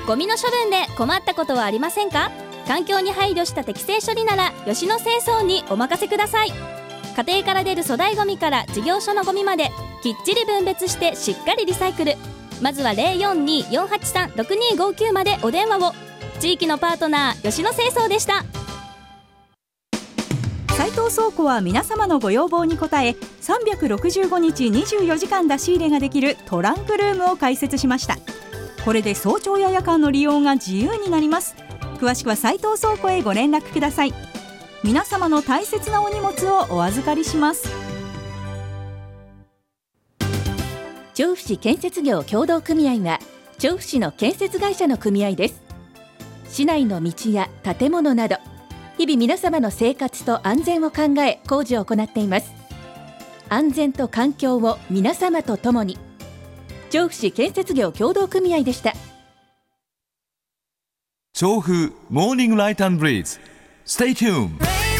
ゴミの処分で困ったことはありませんか？環境に配慮した適正処理なら吉野清掃にお任せください。家庭から出る粗大ゴミから事業所のゴミまできっちり分別してしっかりリサイクル。まずは 042-483-6259 までお電話を。地域のパートナー吉野清掃でした。 斉藤倉庫は皆様のご要望に応え365日24時間出し入れができるトランクルームを開設しました。これで早朝や夜間の利用が自由になります。詳しくは斉藤倉庫へご連絡ください。皆様の大切なお荷物をお預かりします。 調布市建設業協同組合は調布市の建設会社の組合です。市内の道や建物など日々皆様の生活と安全を考え工事を行っています。安全と環境を皆様と共に。調布市建設業協同組合でした。 調布モーニングライト&ブリーズ Stay tuned